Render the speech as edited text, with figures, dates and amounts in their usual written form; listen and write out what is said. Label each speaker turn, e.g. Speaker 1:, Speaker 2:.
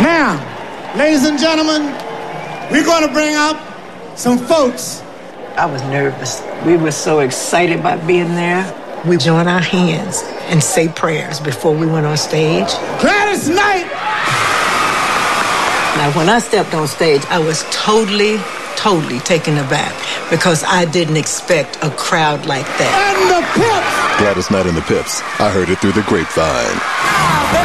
Speaker 1: Now, ladies and gentlemen, we're going to bring up some folks.
Speaker 2: I was nervous. We were so excited by being there. We joined our hands and say prayers before we went on stage.
Speaker 1: Gladys Knight!
Speaker 2: Now, when I stepped on stage, I was totally taken aback because I didn't expect a crowd like that.
Speaker 1: And the Pips!
Speaker 3: Gladys Knight and the Pips. I heard it through the grapevine.